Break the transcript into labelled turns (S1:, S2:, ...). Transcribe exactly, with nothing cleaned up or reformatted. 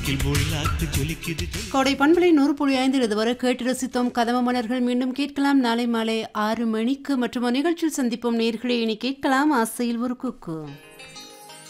S1: கோடை பண்பலை நூறு புள்ளி ஐந்து இதுவரை கேட்டு ரசித்தோம் கதம்ப மலர்கள். மீண்டும் கேட்கலாம் நாளை மாலை ஆறு மணிக்கு மற்றும் நிகழ்ச்சியில் சந்திப்போம். நேயர்களே, இனி கேட்கலாம் ஆசையில் ஒரு குக்கு.